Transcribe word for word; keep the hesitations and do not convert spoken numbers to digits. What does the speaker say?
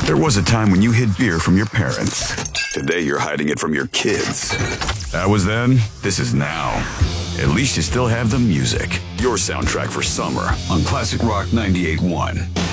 There was a time when you hid beer from your parents. Today you're hiding it from your kids. That was then, this is now. At least you still have the music. Your soundtrack for summer on Classic Rock ninety-eight point one.